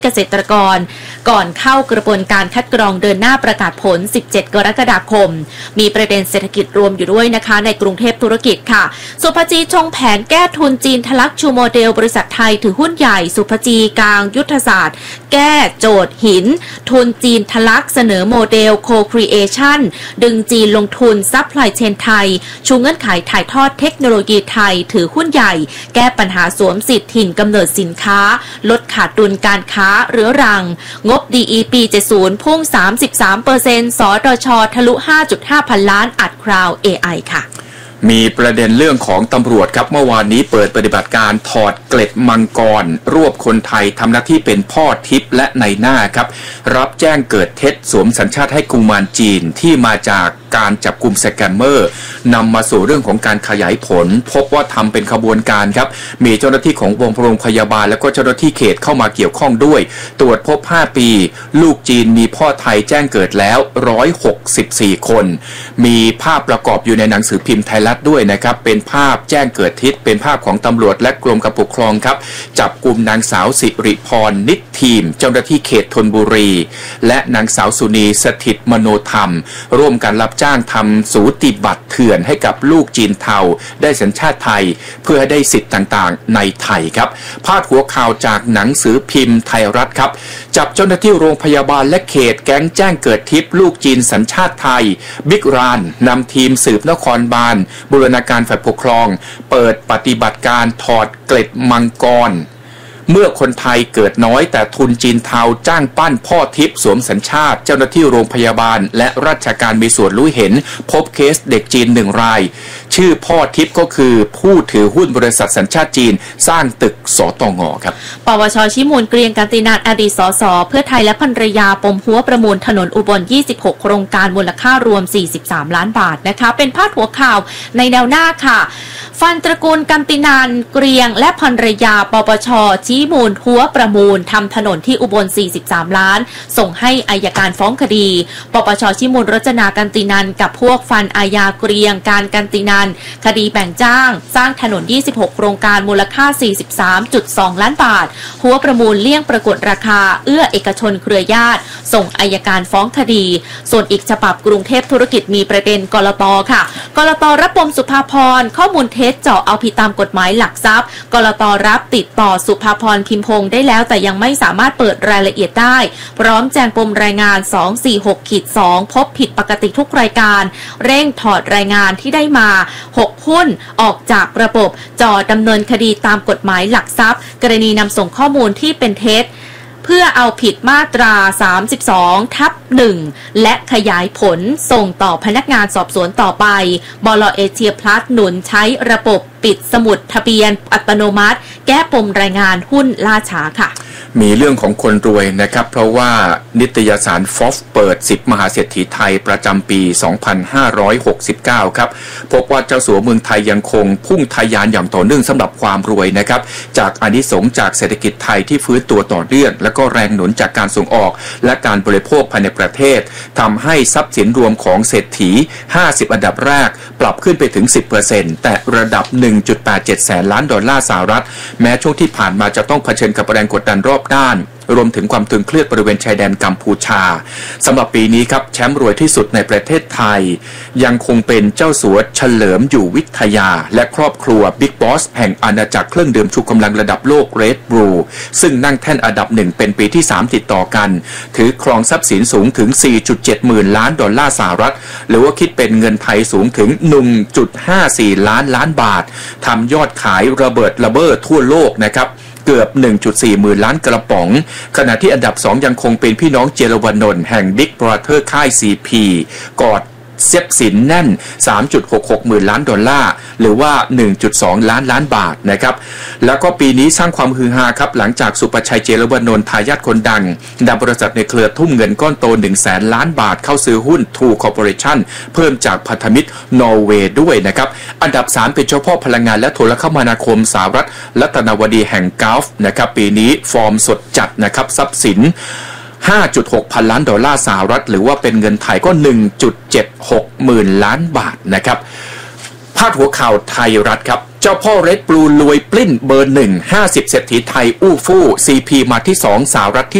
เกษตรกรก่อนเข้ากระบวนการคัดกรองเดินหน้าประกาศผล 17 กรกฎาคมมีประเด็นเศรษฐกิจรวมอยู่ด้วยนะคะในกรุงเทพธุรกิจค่ะสุภจีชงแผนแก้ทุนจีนทะลักชูโมเดลบริษัทไทยถือหุ้นใหญ่สุภจีกลางยุทธศาสตร์แก้โจทย์หินทุนจีนทะลักเสนอโมเดลโคครีเอชั่นดึงจีนลงทุนซัพพลายเชนไทยชูเงื่อนไขถ่ายทอดเทคโนโลยีไทยถือหุ้นใหญ่แก้ปัญหาสวมสิทธิ์ถิ่นกำเนิดสินค้าลดขาดดุลการค้าเรื้อรังงบ DE ปี 70 พุ่ง 33% สตช.ทะลุ 5.5 พันล้านอัดคราว AI ค่ะมีประเด็นเรื่องของตำรวจครับเมื่อวานนี้เปิดปฏิบัติการถอดเกล็ดมังกรรวบคนไทยทำหน้าที่เป็นพ่อทิพย์และนายหน้าครับรับแจ้งเกิดเท็จสวมสัญชาติให้กุมารจีนที่มาจากการจับกุมสแกมเมอร์นำมาสู่เรื่องของการขยายผลพบว่าทำเป็นขบวนการครับมีเจ้าหน้าที่ของโรงพยาบาลและก็เจ้าหน้าที่เขตเข้ามาเกี่ยวข้องด้วยตรวจพบ5ปีลูกจีนมีพ่อไทยแจ้งเกิดแล้ว164คนมีภาพประกอบอยู่ในหนังสือพิมพ์ไทยรัฐด้วยนะครับเป็นภาพแจ้งเกิดทิศเป็นภาพของตำรวจและกรมการปกครองครับจับกุมนางสาวสิริพรนิตทีมเจ้าหน้าที่เขตธนบุรีและนางสาวสุนีสถิตมโนธรรมร่วมกันรับจ้างทำสูติบัตรเถื่อนให้กับลูกจีนเทาได้สัญชาติไทยเพื่อให้ได้สิทธิ์ต่างๆในไทยครับพาดหัวข่าวจากหนังสือพิมพ์ไทยรัฐครับจับเจ้าหน้าที่โรงพยาบาลและเขตแก๊งแจ้งเกิดทิพย์ลูกจีนสัญชาติไทยบิ๊กรานนำทีมสืบนครบาลบูรณาการฝ่ายปกครองเปิดปฏิบัติการถอดเกล็ดมังกรเมื่อคนไทยเกิดน้อยแต่ทุนจีนเทาจ้างปั้นพ่อทิพย์สวมสัญชาติเจ้าหน้าที่โรงพยาบาลและราชการมีส่วนรู้เห็นพบเคสเด็กจีน1 รายชื่อพ่อทิพย์ก็คือผู้ถือหุ้นบริษัทสัญชาติจีนสร้างตึกสตง.ครับปวช.ชิมูลเกรียงกันตินาถอดีตสส.เพื่อไทยและภรรยาปมหัวประมูลถนนอุบล26โครงการมูลค่ารวม43ล้านบาทนะคะเป็นพาดหัวข่าวในแนวหน้าค่ะฟันตระกูลกันตินันเกรียงและภรรยาปปช.ชี้มูลหัวประมูลทำถนนที่อุบล43ล้านส่งให้อัยการฟ้องคดีปปช.ชี้มูลรจนากันตินันกับพวกฟันอาญาเกรียงการกันตินันคดีแบ่งจ้างสร้างถนน26โครงการมูลค่า 43.2 ล้านบาทหัวประมูลเลี่ยงประกวดราคาเอื้อเอกชนเครือญาติส่งอัยการฟ้องคดีส่วนอีกฉบับกรุงเทพธุรกิจมีประเด็นกลต.ค่ะกลต.รับปมสุภาพรข้อมูลเท็จเจาะเอาผิดตามกฎหมายหลักทรัพย์กลต.รับติดต่อสุภาพรพิมพงษ์ได้แล้วแต่ยังไม่สามารถเปิดรายละเอียดได้พร้อมแจ้งปมรายงาน 246-2 พบผิดปกติทุกรายการเร่งถอดรายงานที่ได้มา6หุ้นออกจากระบบจ่อดำเนินคดีตามกฎหมายหลักทรัพย์กรณีนำส่งข้อมูลที่เป็นเท็จเพื่อเอาผิดมาตรา 32/1 และขยายผลส่งต่อพนักงานสอบสวนต่อไปบล.เอเชียพลัสหนุนใช้ระบบปิดสมุดทะเบียนอัตโนมัติแก้ปมรายงานหุ้นล่าช้าค่ะมีเรื่องของคนรวยนะครับเพราะว่านิตยสารฟอฟเปิด10มหาเศรษฐีไทยประจำปี 2569 ครับพบว่าเจ้าสัวเมืองไทยยังคงพุ่งทะยานอย่างต่อเนื่องสำหรับความรวยนะครับจากอานิสงส์จากเศรษฐกิจไทยที่ฟื้นตัวต่อเนื่องและก็แรงหนุนจากการส่งออกและการบริโภคภายในประเทศทำให้ทรัพย์สินรวมของเศรษฐี50อันดับแรกปรับขึ้นไปถึง 10% แต่ระดับ 1.87 แสนล้านดอลลาร์สหรัฐแม้ช่วงที่ผ่านมาจะต้องเผชิญกับแรงกดดันรอบด้านรวมถึงความตึงเครียดบริเวณชายแดนกัมพูชาสำหรับปีนี้ครับแชมป์รวยที่สุดในประเทศไทยยังคงเป็นเจ้าสัวเฉลิมอยู่วิทยาและครอบครัวบิ๊กบอสแห่งอาณาจักรเครื่องดื่มชูกำลังระดับโลก Red Bull ซึ่งนั่งแท่นอันดับ1เป็นปีที่3ติดต่อกันถือครองทรัพย์สินสูงถึง 4.7 หมื่นล้านดอลลาร์สหรัฐหรือว่าคิดเป็นเงินไทยสูงถึง 1.54 ล้านบาททำยอดขายระเบิดระเบ้อทั่วโลกนะครับเกือบ 1.4 หมื่นล้านกระป๋องขณะที่อันดับ2ยังคงเป็นพี่น้องเจรวนนท์แห่ง Big Brother ค่าย CP กอดเซ็บสินแน่น 3.66 หมื่นล้านดอลลาร์หรือว่า 1.2 ล้านบาทนะครับแล้วก็ปีนี้สร้างความฮือฮาครับหลังจากสุประชัยเจรวนนท์ทายาทคนดังนำบริษัทในเครือทุ่มเงินก้อนโต 100,000 ล้านบาทเข้าซื้อหุ้น True Corporation เพิ่มจากพันธมิตรนอร์เวย์ด้วยนะครับอันดับ3เป็นเจ้าพ่อพลังงานและโทรคมนาคมสหรัฐรัตนวดีแห่งกอล์ฟนะครับปีนี้ฟอร์มสดจัดนะครับทรัพย์สิน5.6 พันล้านดอลลาร์สหรัฐหรือว่าเป็นเงินไทยก็ 1.76 หมื่นล้านบาทนะครับพาดหัวข่าวไทยรัฐครับเจ้าพ่อเรดบลูรวยปลิ้นเบอร์ 1 50 เศรษฐีไทยอู้ฟู่ CP มาที่ 2 สหรัฐที่